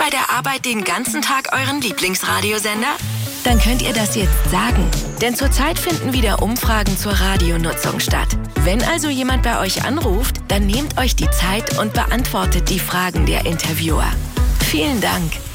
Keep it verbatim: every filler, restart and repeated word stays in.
bei der Arbeit den ganzen Tag euren Lieblingsradiosender? Dann könnt ihr das jetzt sagen. Denn zurzeit finden wieder Umfragen zur Radionutzung statt. Wenn also jemand bei euch anruft, dann nehmt euch die Zeit und beantwortet die Fragen der Interviewer. Vielen Dank.